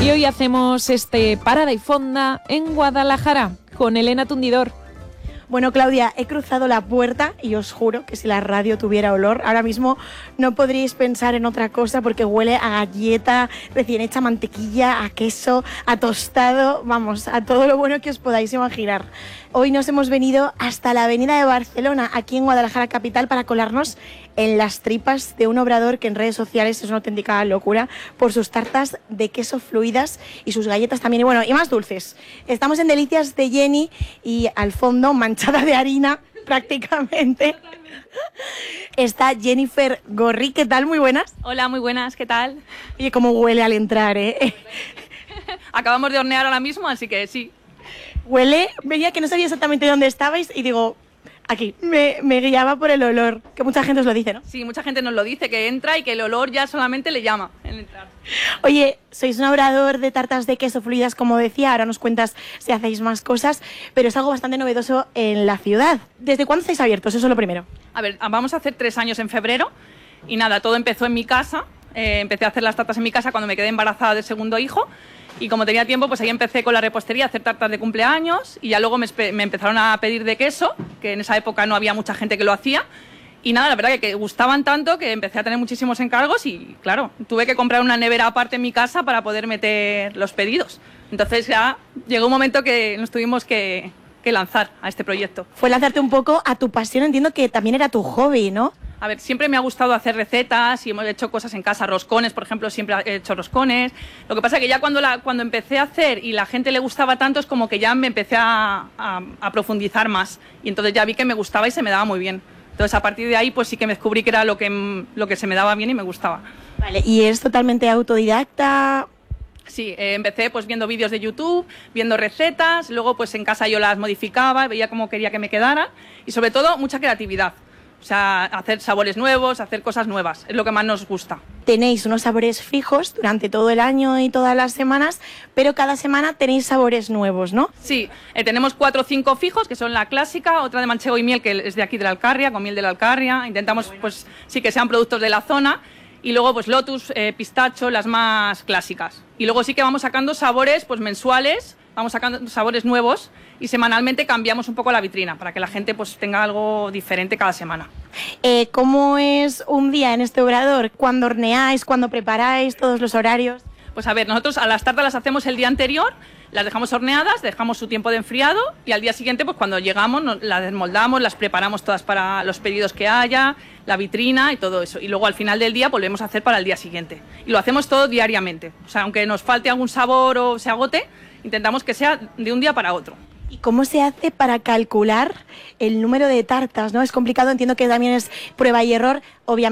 Y hoy hacemos este Parada y Fonda en Guadalajara con Elena Tundidor. Bueno, Claudia, he cruzado la puerta y os juro que si la radio tuviera olor, ahora mismo no podríais pensar en otra cosa porque huele a galleta recién hecha, mantequilla, a queso, a tostado, vamos, a todo lo bueno que os podáis imaginar. Hoy nos hemos venido hasta la avenida de Barcelona, aquí en Guadalajara capital, para colarnos en las tripas de un obrador que en redes sociales es una auténtica locura por sus tartas de queso fluidas y sus galletas también, y bueno, y más dulces. Estamos en Delicias de Jenny y al fondo, manchada de harina prácticamente, está Jennifer Gorri. ¿Qué tal? Muy buenas. Hola, muy buenas, ¿qué tal? Oye, cómo huele al entrar, ¿eh? Acabamos de hornear ahora mismo, así que sí. Huele, veía que no sabía exactamente dónde estabais y digo, aquí, me guiaba por el olor, que mucha gente os lo dice, ¿no? Sí, mucha gente nos lo dice, que entra y que el olor ya solamente le llama en entrar. Oye, sois un obrador de tartas de queso fluidas, como decía, ahora nos cuentas si hacéis más cosas, pero es algo bastante novedoso en la ciudad. ¿Desde cuándo estáis abiertos? Eso es lo primero. A ver, vamos a hacer 3 años en febrero y nada, todo empezó en mi casa. Empecé a hacer las tartas en mi casa cuando me quedé embarazada del segundo hijo. Y como tenía tiempo, pues ahí empecé con la repostería a hacer tartas de cumpleaños y ya luego me empezaron a pedir de queso, que en esa época no había mucha gente que lo hacía. Y nada, la verdad que gustaban tanto que empecé a tener muchísimos encargos y claro, tuve que comprar una nevera aparte en mi casa para poder meter los pedidos. Entonces ya llegó un momento que nos tuvimos que lanzar a este proyecto. Fue lanzarte un poco a tu pasión, entiendo que también era tu hobby, ¿no? A ver, siempre me ha gustado hacer recetas y hemos hecho cosas en casa, roscones, por ejemplo, siempre he hecho roscones. Lo que pasa es que ya cuando empecé a hacer y la gente le gustaba tanto, es como que ya me empecé a profundizar más. Y entonces ya vi que me gustaba y se me daba muy bien. Entonces a partir de ahí pues sí que me descubrí que era lo que se me daba bien y me gustaba. Vale, ¿y es totalmente autodidacta? Sí, empecé pues viendo vídeos de YouTube, viendo recetas, luego pues en casa yo las modificaba, veía cómo quería que me quedaran y sobre todo mucha creatividad. O sea, hacer sabores nuevos, hacer cosas nuevas, es lo que más nos gusta. Tenéis unos sabores fijos durante todo el año y todas las semanas, pero cada semana tenéis sabores nuevos, ¿no? Sí, tenemos 4 o 5 fijos, que son la clásica, otra de manchego y miel, que es de aquí de la Alcarria, con miel de la Alcarria. Intentamos, pues sí, que sean productos de la zona. Y luego, pues lotus, pistacho, las más clásicas. Y luego sí que vamos sacando sabores, pues mensuales, vamos sacando sabores nuevos y semanalmente cambiamos un poco la vitrina para que la gente pues tenga algo diferente cada semana. ¿Cómo es un día en este obrador? ¿Cuándo horneáis? ¿Cuándo preparáis? ¿Todos los horarios? Pues a ver, nosotros a las tartas las hacemos el día anterior, las dejamos horneadas, dejamos su tiempo de enfriado y al día siguiente, pues cuando llegamos, las desmoldamos, las preparamos todas para los pedidos que haya, la vitrina y todo eso. Y luego al final del día volvemos a hacer para el día siguiente. Y lo hacemos todo diariamente. O sea, aunque nos falte algún sabor o se agote, intentamos que sea de un día para otro. ¿Y cómo se hace para calcular el número de tartas, no? Es complicado, entiendo que también es prueba y error, obviamente.